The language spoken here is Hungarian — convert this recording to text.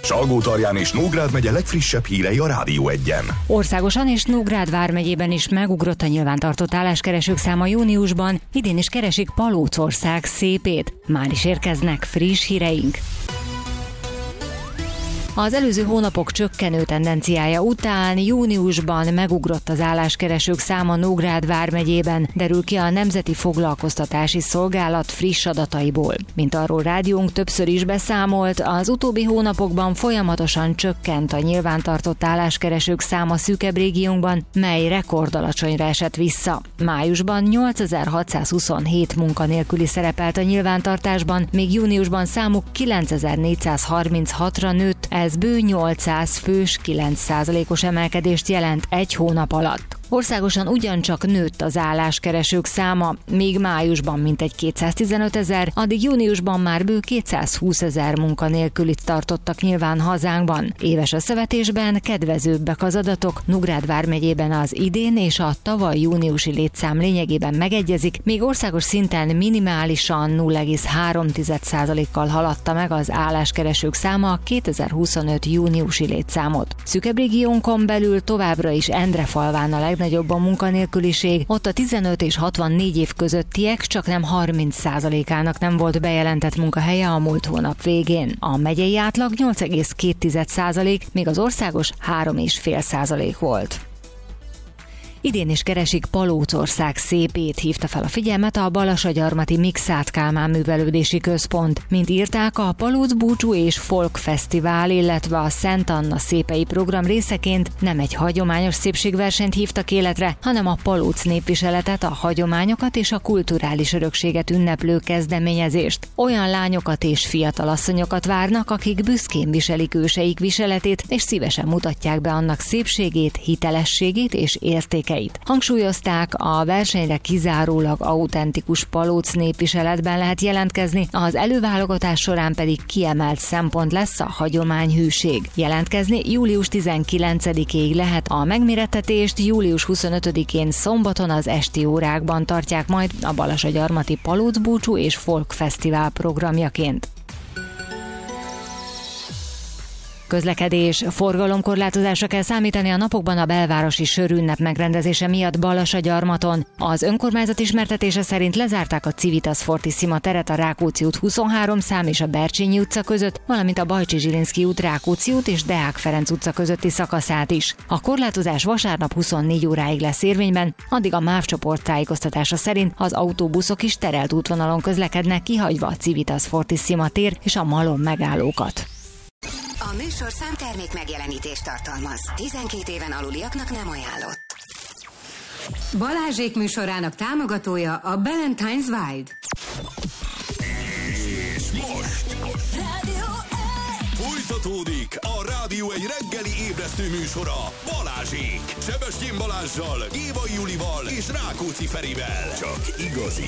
Salgótarján és Nógrád megye legfrissebb hírei a Rádió Egyen. Országosan és Nógrád vármegyében is megugrott a nyilvántartott álláskeresők száma júniusban, idén is keresik Palócország szépét. Már is érkeznek friss híreink. Az előző hónapok csökkenő tendenciája után júniusban megugrott az álláskeresők száma Nógrád vármegyében, derül ki a Nemzeti Foglalkoztatási Szolgálat friss adataiból. Mint arról rádiónk többször is beszámolt, az utóbbi hónapokban folyamatosan csökkent a nyilvántartott álláskeresők száma szűkebb régiónkban, mely rekordalacsonyra esett vissza. Májusban 8627 munkanélküli szerepelt a nyilvántartásban, míg júniusban számuk 9436-ra nőtt, ez bő 800 fős 9%-os emelkedést jelent egy hónap alatt. Országosan ugyancsak nőtt az álláskeresők száma, míg májusban mintegy 215 000, addig júniusban már bő 220 000 munkanélkülit tartottak nyilván hazánkban. Éves összevetésben kedvezőbbek az adatok, Nógrád vármegyében az idén és a tavaly júniusi létszám lényegében megegyezik, míg országos szinten minimálisan 0,3%-kal haladta meg az álláskeresők száma a 2025 júniusi létszámot. Szűkebb régiónkon belül továbbra is Endrefalván a legnagyobb a munkanélküliség, ott a 15 és 64 év közöttiek csaknem 30%-ának nem volt bejelentett munkahelye a múlt hónap végén. A megyei átlag 8,2%, míg az országos 3,5% volt. Idén is keresik Palócország szépét, hívta fel a figyelmet a Balassagyarmati Mikszáth Kálmán Művelődési Központ. Mint írták, a Palóc Búcsú és Folk Fesztivál, illetve a Szent Anna szépei program részeként nem egy hagyományos szépségversenyt hívtak életre, hanem a Palóc népviseletet, a hagyományokat és a kulturális örökséget ünneplő kezdeményezést. Olyan lányokat és fiatalasszonyokat várnak, akik büszkén viselik őseik viseletét, és szívesen mutatják be annak szépségét, hitelességét és értékeit. Hangsúlyozták, a versenyre kizárólag autentikus palóc népviseletben lehet jelentkezni, az előválogatás során pedig kiemelt szempont lesz a hagyományhűség. Jelentkezni július 19-ig lehet, a megmérettetést július 25-én szombaton az esti órákban tartják majd a Balassagyarmati Palóc Búcsú és Folk Fesztivál programjaként. Közlekedés, forgalomkorlátozásra kell számítani a napokban a belvárosi sörünnep megrendezése miatt Balassagyarmaton. Az önkormányzat ismertetése szerint lezárták a Civitas Fortissima teret a Rákóczi út 23 szám és a Bercsényi utca között, valamint a Bajcsi Zsilinszky út, Rákóczi út és Deák Ferenc utca közötti szakaszát is. A korlátozás vasárnap 24 óráig lesz érvényben, addig a MÁV csoport tájékoztatása szerint az autóbuszok is terelt útvonalon közlekednek, kihagyva a Civitas Fortissima tér és a Malom megállókat. A műsorszám termék megjelenítést tartalmaz. 12 éven aluliaknak nem ajánlott. Balázsék műsorának támogatója a Ballantine's Wild. És most folytatódik a Rádió egy reggeli ébresztő műsora, Balázsék. Sebestyén Balázssal, Gévai Julival és Rákóczi Ferivel. Csak igazi